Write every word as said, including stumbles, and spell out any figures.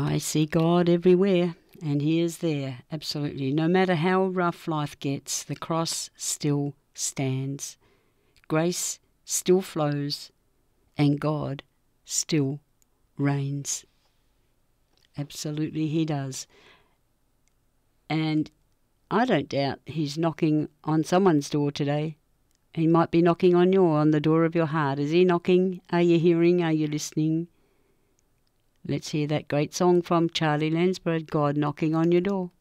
I see God everywhere, and He is there, absolutely. No matter how rough life gets, the cross still stands. Grace still flows, and God still reigns. Absolutely He does. And I don't doubt He's knocking on someone's door today. He might be knocking on your, on the door of your heart. Is He knocking? Are you hearing? Are you listening? Let's hear that great song from Charlie Lansbury, God Knocking on Your Door.